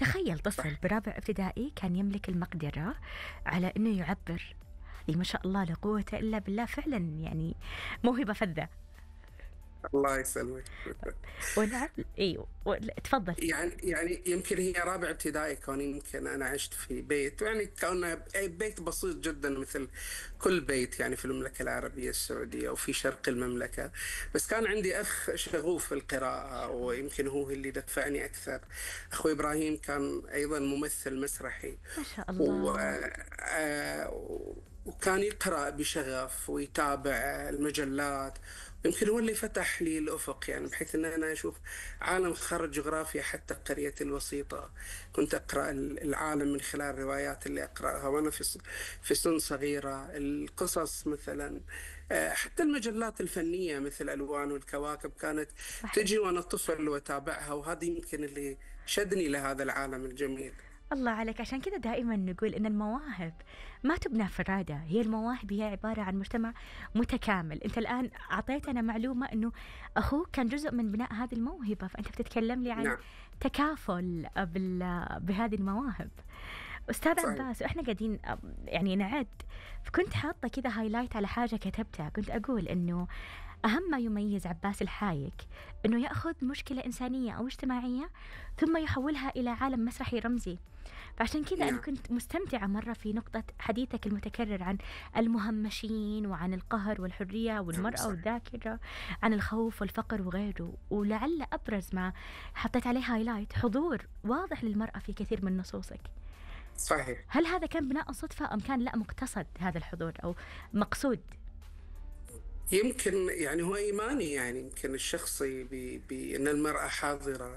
تخيل طفل صح. برابع ابتدائي كان يملك المقدرة على أنه يعبر. ما شاء الله لا قوة إلا بالله، فعلا يعني موهبة فذة. الله يسلمك. ونعم. ايوه تفضل. يعني يمكن هي رابع ابتدائي، كون يمكن أنا عشت في بيت، يعني كونه بيت بسيط جدا مثل كل بيت يعني في المملكة العربية السعودية وفي شرق المملكة. بس كان عندي أخ شغوف في القراءة، ويمكن هو اللي دفعني أكثر. أخوي إبراهيم كان أيضا ممثل مسرحي، ما شاء و... الله. وكان يقرأ بشغف ويتابع المجلات. يمكن هو اللي فتح لي الأفق، يعني بحيث أن أنا أشوف عالم خارج جغرافيا حتى قريتي الوسيطة. كنت أقرأ العالم من خلال الروايات اللي أقرأها وأنا في سن صغيرة، القصص مثلا، حتى المجلات الفنية مثل ألوان والكواكب كانت صحيح. تجي وأنا طفل وأتابعها، وهذه يمكن اللي شدني لهذا العالم الجميل. الله عليك، عشان كذا دائما نقول إن المواهب ما تبنى فرادة، هي المواهب هي عبارة عن مجتمع متكامل. أنت الآن أعطيتنا معلومة أنه أخوك كان جزء من بناء هذه الموهبة، فأنت بتتكلم لي عن نعم. تكافل بهذه المواهب. أستاذ صحيح. عباس، وإحنا قاعدين يعني نعد، فكنت حاطة كذا هايلايت على حاجة كتبتها، كنت أقول أنه أهم ما يميز عباس الحايك أنه يأخذ مشكلة إنسانية أو اجتماعية ثم يحولها إلى عالم مسرحي رمزي. فعشان كذا أنا نعم. كنت مستمتعة مرة في نقطة حديثك المتكرر عن المهمشين وعن القهر والحرية نعم. والمرأة صح. والذاكرة، عن الخوف والفقر وغيره. ولعل أبرز ما حطيت عليه هايلايت حضور واضح للمرأة في كثير من نصوصك. صحيح. هل هذا كان بناء صدفة أم كان لا مقتصد هذا الحضور أو مقصود؟ يمكن يعني هو إيماني، يعني يمكن الشخصي بأن المرأة حاضرة.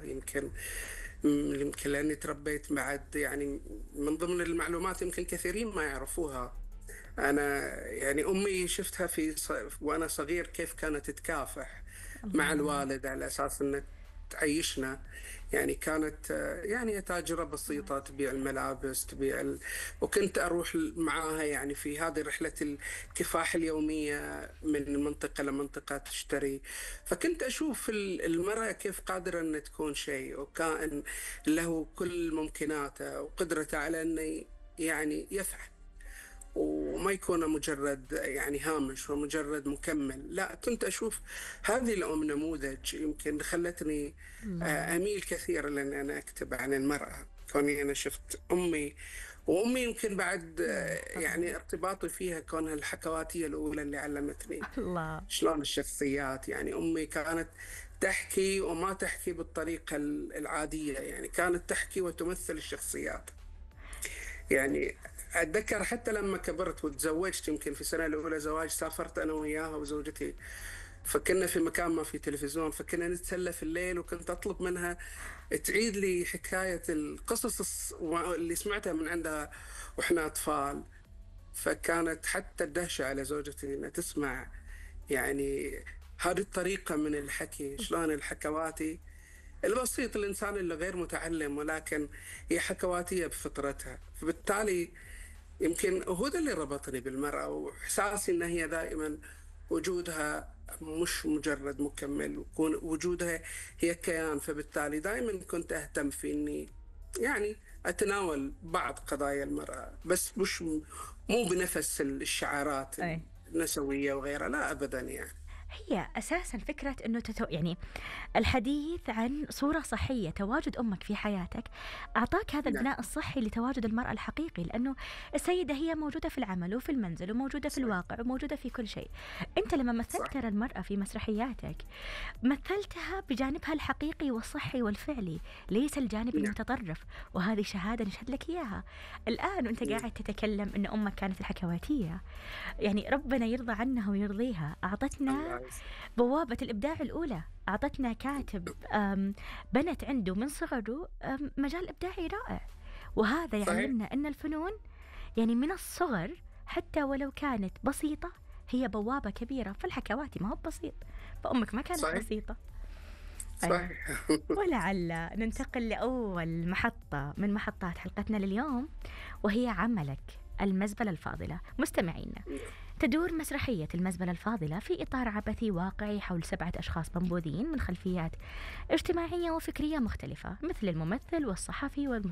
يمكن لأني تربيت بعد، يعني من ضمن المعلومات يمكن كثيرين ما يعرفوها. أنا يعني أمي شفتها وأنا صغير كيف كانت تكافح مع الله. الوالد على أساس أنه تعيشنا. يعني كانت يعني تاجرة بسيطة تبيع الملابس، وكنت أروح معاها يعني في هذه رحلة الكفاح اليومية من منطقة لمنطقة تشتري. فكنت أشوف المرأة كيف قادرة أن تكون شيء وكائن له كل ممكناته وقدرته على أنه يعني يفعل، وما يكون مجرد يعني هامش ومجرد مكمل. لا، كنت أشوف هذه الأم نموذج يمكن خلتني الله. أميل كثيرا لأن أنا أكتب عن المرأة، كوني أنا شفت أمي. وأمي يمكن بعد الله يحفظها. يعني ارتباطي فيها كونها الحكواتية الأولى اللي علمتني الله. شلون الشخصيات. يعني أمي كانت تحكي وما تحكي بالطريقة العادية، يعني كانت تحكي وتمثل الشخصيات. يعني أتذكر حتى لما كبرت وتزوجت، يمكن في السنة الأولى زواج سافرت أنا وياها وزوجتي، فكنا في مكان ما في تلفزيون، فكنا نتسلى في الليل، وكنت أطلب منها تعيد لي حكاية القصص اللي سمعتها من عندها وإحنا أطفال. فكانت حتى الدهشة على زوجتي أنها تسمع يعني هذه الطريقة من الحكي، شلون الحكواتي البسيط، الإنسان اللي غير متعلم ولكن هي حكواتية بفطرتها. فبالتالي يمكن هو ده اللي ربطني بالمرأة، وإحساسي أن هي دائما وجودها مش مجرد مكمل، وكون وجودها هي كيان. فبالتالي دائما كنت أهتم في أني يعني أتناول بعض قضايا المرأة، بس مش مو بنفس الشعارات أي. النسوية وغيرها، لا أبدا يعني. هي أساسا فكرة أنه يعني الحديث عن صورة صحية، تواجد أمك في حياتك أعطاك هذا نعم. البناء الصحي لتواجد المرأة الحقيقي، لأنه السيدة هي موجودة في العمل وفي المنزل وموجودة في صحيح. الواقع وموجودة في كل شيء. أنت لما مثلت صح. ترى المرأة في مسرحياتك مثلتها بجانبها الحقيقي والصحي والفعلي، ليس الجانب نعم. المتطرف. وهذه شهادة نشهد لك إياها الآن وأنت نعم. قاعد تتكلم أن أمك كانت الحكواتية. يعني ربنا يرضى عنها ويرضيها، أعطتنا الله يسلمك. بوابة الإبداع الأولى، أعطتنا كاتب بنت عنده من صغره مجال إبداعي رائع. وهذا صحيح. يعلمنا أن الفنون يعني من الصغر حتى ولو كانت بسيطة هي بوابة كبيرة. فالحكواتي ما هو بسيط، فأمك ما كانت صحيح. بسيطة. أي. صحيح. ولعل ننتقل لأول محطة من محطات حلقتنا لليوم، وهي عملك المزبلة الفاضلة. مستمعينا، تدور مسرحية المزبلة الفاضلة في إطار عبثي واقعي حول 7 أشخاص منبوذين من خلفيات اجتماعية وفكرية مختلفة، مثل الممثل والصحفي